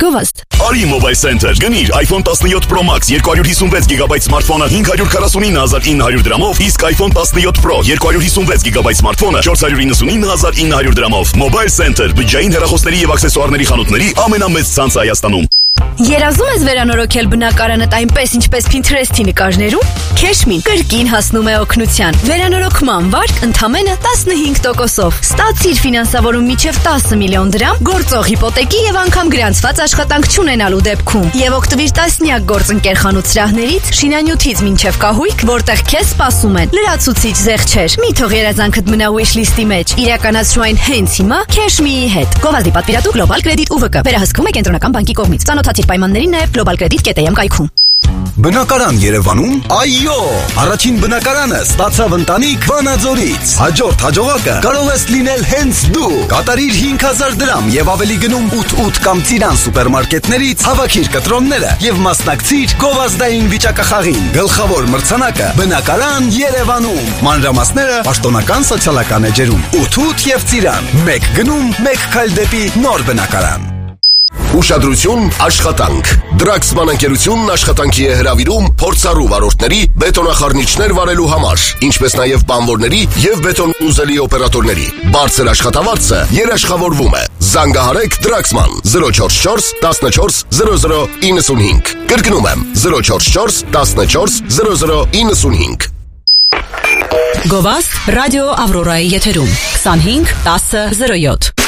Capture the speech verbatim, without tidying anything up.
Գովաստ։ Արի Mobile Center, գնիր iPhone տասնյոթ Pro Max երկու հարյուր հիսունվեց գիգաբայթ սմարթֆոնը հինգ հարյուր քառասունինը հազար ինը հարյուր դրամով, իսկ iPhone տասնյոթ Pro երկու հարյուր հիսունվեց գիգաբայթ սմարթֆոնը չորս հարյուր իննսունինը հազար ինը հարյուր դրամով։ Mobile Center, բջջային հեռախոսների եւ աքսեսուարների խանութների ամենամեծ ցանցը Հայաստանում։ Երազում ես վերանորոգել բնակարանդ այնպես, ինչպես Pinterest-ի նկարներում։ Cashmin կրկին հասնում է օգնության։ Վերանորոգման վարկ ընդամենը տասնհինգ տոկոսով։ Ստացիր ֆինանսավորում մինչև տասը միլիոն դրամ, գործող հիպոթեկի եւ անգամ գրանցված աշխատանք չունենալու դեպքում։ Եվ օգտվիր տասնյակ գործընկեր խանութ սրահներից, շինանյութից մինչև կահույք, որտեղ քեզ սպասում են լրացուցիչ զեղչեր։ Մի թող երազանքդ մնա wish list-ի մեջ։ Իրականացրու այն հենց հիմա Cashmi-ի հետ։ Գովազդի պատվիրատու Global Credit ու ՎԿ։ Վերահսկվում է կենտրոնական բանկի կողմից։ Ծանոթացիր պայմաններին նաև global credit dot am կայքում։ Բնակարան Երևանում, այո, առաջին բնակարանը ստացավ ընտանիք Վանաձորից։ Հաջորդ հաջողակը կարող ես լինել հենց դու։ Կատարիր հինգ հազար դրամ եւ ավելի գնում ութ ութ կամ Ծիրան սուպերմարկետներից, հավաքիր կտրոնները եւ մասնակցիր գովազդային վիճակախաղին։ Գլխավոր մրցանակը բնակարան Երևանում։ Մանրամասները պաշտոնական սոցիալական էջերում։ ութ ութ եւ Ծիրան։ Մեկ գնում, մեկ քայլ դեպի նոր բնակարան։ Ուշադրություն, աշխատանք։ Դրաքսման ընկերությունն աշխատանքի է հրավիրում փորձառու վարորդների բետոնախառնիչներ վարելու համար, ինչպես նաև բանվորների եւ բետոն ուզելի օպերատորների։ Բարձր աշխատավարձը երաշխավորվում է։ Զանգահարեք Դրաքսման զրո չորս չորս տասնչորս զրո զրո իննսունհինգ։ Կրկնում եմ զրո չորս չորս տասնչորս զրո զրո իննսունհինգ։ Գովաստ ռադիո Ավրորայի եթերում քսանհինգ տասը զրո յոթ։